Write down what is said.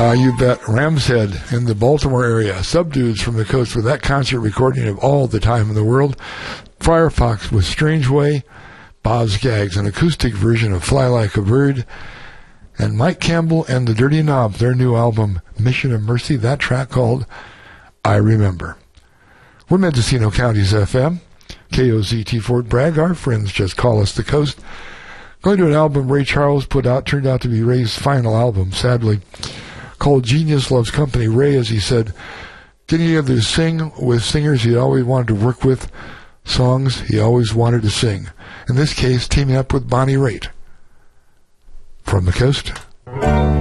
You bet. Ram's Head in the Baltimore area. Subdues from the coast with that concert recording of All the Time in the World. Firefox with Strange Way. Boz Scaggs, an acoustic version of Fly Like a Bird. And Mike Campbell and the Dirty Knobs, their new album, Mission of Mercy, that track called I Remember. We're Mendocino County's FM. KOZT Fort Bragg. Our friends just call us the coast. Going to an album Ray Charles put out, turned out to be Ray's final album, sadly, called Genius Loves Company. Ray, as he said, didn't he ever sing with singers he always wanted to work with, songs he always wanted to sing? In this case, teaming up with Bonnie Raitt. From the coast.